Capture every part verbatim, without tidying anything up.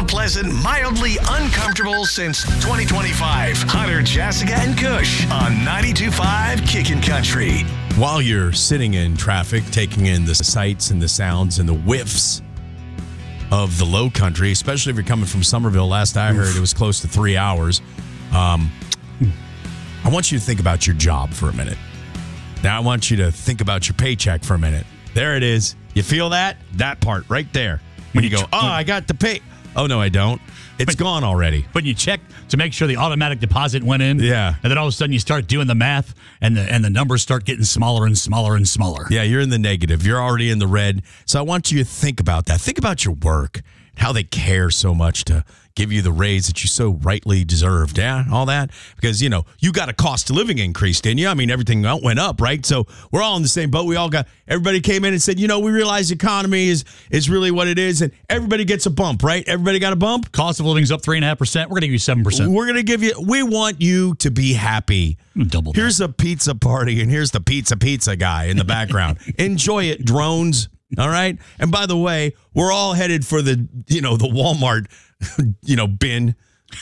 unpleasant, mildly uncomfortable since twenty twenty-five. Hunter, Jessica, and Kush on ninety-two point five Kickin' Country. While you're sitting in traffic, taking in the sights and the sounds and the whiffs of the low country, especially if you're coming from Somerville. Last I heard, it was close to three hours. Um, I want you to think about your job for a minute. Now I want you to think about your paycheck for a minute. There it is. You feel that? That part right there. When you go, oh, I got the pay. Oh, no, I don't. It's but, gone already. But you check to make sure the automatic deposit went in. Yeah. And then all of a sudden you start doing the math and the and the numbers start getting smaller and smaller and smaller. Yeah, you're in the negative. You're already in the red. So I want you to think about that. Think about your work, how they care so much to give you the raise that you so rightly deserved. Yeah, all that. Because, you know, you got a cost of living increase, didn't you? I mean, everything went up, right? So we're all in the same boat. We all got, everybody came in and said, you know, we realize the economy is is really what it is, and everybody gets a bump, right? Everybody got a bump? Cost of living's up three point five percent. We're going to give you seven percent. We're going to give you, we want you to be happy. Double here's that. a pizza party, and here's the pizza pizza guy in the background. Enjoy it, drones. All right. And by the way, we're all headed for the, you know, the Walmart, you know, bin,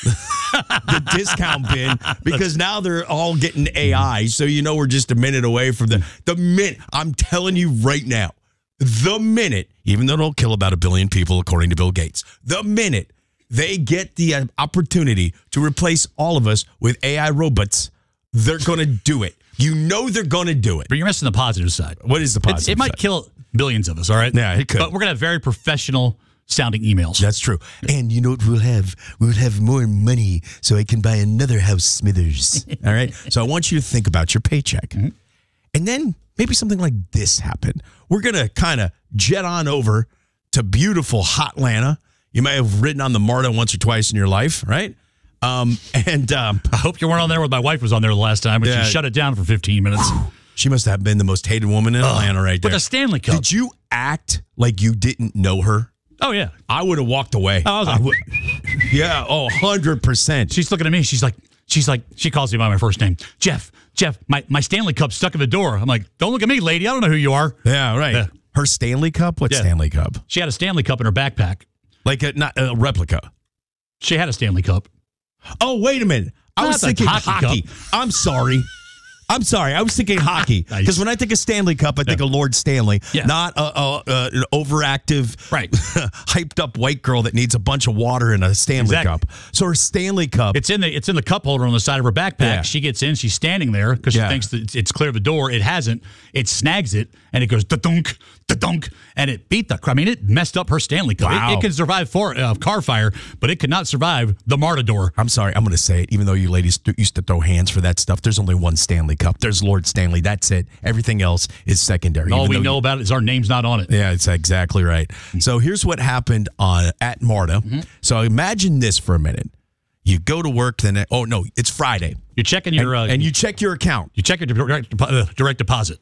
the discount bin, because now they're all getting A I. So, you know, we're just a minute away from the, the minute. I'm telling you right now, the minute, even though it'll kill about a billion people, according to Bill Gates, the minute they get the uh, opportunity to replace all of us with A I robots, they're going to do it. You know they're going to do it. But you're missing the positive side. What is the positive it's, It might side? kill billions of us, all right? Yeah, it could. But we're going to have very professional sounding emails. That's true. And you know what we'll have? We'll have more money so I can buy another house, Smithers. All right? So I want you to think about your paycheck. Mm-hmm. And then maybe something like this happened. We're going to kind of jet on over to beautiful Hotlanta. You may have ridden on the MARTA once or twice in your life, right? Um, and um, I hope you weren't on there when my wife was on there the last time, but yeah. She shut it down for fifteen minutes. She must have been the most hated woman in Atlanta, uh, right there. With a Stanley Cup. Did you act like you didn't know her? Oh, yeah. I would have walked away. Oh, I was like, would, yeah, oh, one hundred percent. She's looking at me. She's like, she's like, she calls me by my first name. Jeff, Jeff, my, my Stanley Cup's stuck in the door. I'm like, don't look at me, lady. I don't know who you are. Yeah, right. Uh, her Stanley Cup? What yeah. Stanley Cup? She had a Stanley Cup in her backpack. Like a, not a replica? She had a Stanley Cup. Oh, wait a minute. I Not was thinking hockey. hockey. I'm sorry. I'm sorry. I was thinking hockey. Because when I think of Stanley Cup, I think yeah. of Lord Stanley, yeah. not a, a, a, an overactive, right. hyped up white girl that needs a bunch of water in a Stanley exactly. Cup. So her Stanley Cup. It's in the it's in the cup holder on the side of her backpack. Yeah. She gets in. She's standing there because she yeah. thinks that it's clear the door. It hasn't. It snags it, and it goes da-dunk, da-dunk, and it beat the crap. I mean, it messed up her Stanley Cup. Wow. It, it can survive for, uh, car fire, but it could not survive the MARTA door. I'm sorry. I'm going to say it, even though you ladies used to throw hands for that stuff. There's only one Stanley Cup. There's Lord Stanley. Stanley. That's it. Everything else is secondary. All we know you, about it is our name's not on it. Yeah, it's exactly right. Mm-hmm. So here's what happened on at MARTA. Mm-hmm. So imagine this for a minute. You go to work, then oh no, it's Friday. You're checking your and, uh, and you check your account. You check your direct, uh, direct deposit.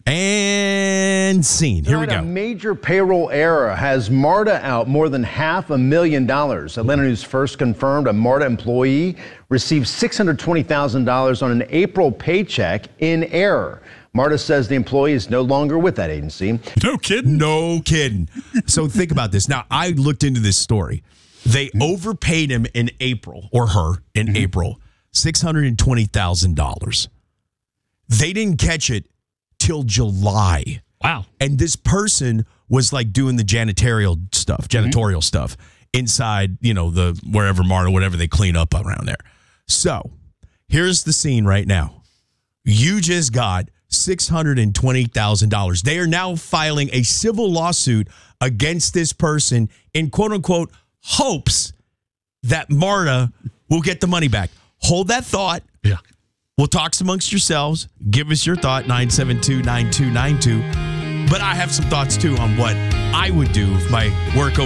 And scene. Here we go. A major payroll error has MARTA out more than half a million dollars. Atlanta News first confirmed a MARTA employee received six hundred twenty thousand dollars on an April paycheck in error. MARTA says the employee is no longer with that agency. No kidding. No kidding. So think about this. Now, I looked into this story. They overpaid him in April, or her in mm-hmm. April, six hundred twenty thousand dollars. They didn't catch it till July. Wow. And this person was like doing the janitorial stuff, janitorial mm-hmm. stuff inside, you know, the wherever MARTA, whatever they clean up around there. So here's the scene right now. You just got six hundred twenty thousand dollars. They are now filing a civil lawsuit against this person in quote unquote hopes that MARTA will get the money back. Hold that thought. Yeah. We'll talk amongst yourselves. Give us your thought, nine seven two, nine two nine two. But I have some thoughts, too, on what I would do if my work over